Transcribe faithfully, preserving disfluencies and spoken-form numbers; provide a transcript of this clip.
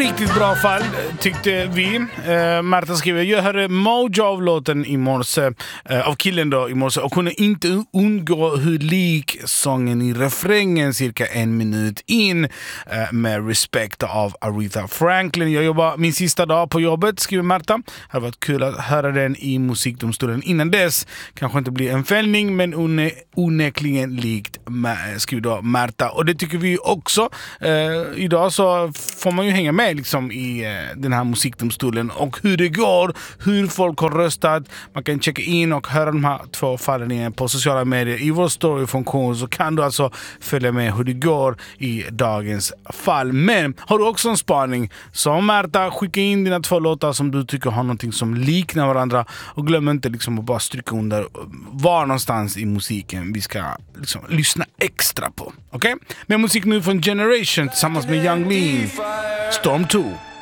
riktigt bra fall, tyckte vi. Uh, Marta skriver, jag hörde Mojo av låten i morse, uh, av killen då i morse, och kunde inte undgå hur lik sången i refrängen cirka en minut in, uh, med Respect av Aretha Franklin. Jag jobbar min sista dag på jobbet, skriver Marta. Det hade varit kul att höra den i musikdomstolen innan dess. Kanske inte blir en fällning, men one- onekligen likt, skriver då Marta. Och det tycker vi också. Uh, idag så får man ju hänga med liksom i uh, den här musikdomstolen och hur det går, hur folk har röstat. Man kan checka in och höra de här två fallen igen på sociala medier. I vår storyfunktion så kan du alltså följa med hur det går i dagens fall. Men har du också en spaning som Marta, skicka in dina två låtar som du tycker har någonting som liknar varandra, och glöm inte liksom att bara stryka under var någonstans i musiken vi ska liksom lyssna extra på. Okej? Okay? Med musik nu från Generation tillsammans med Young Lean, Storm två.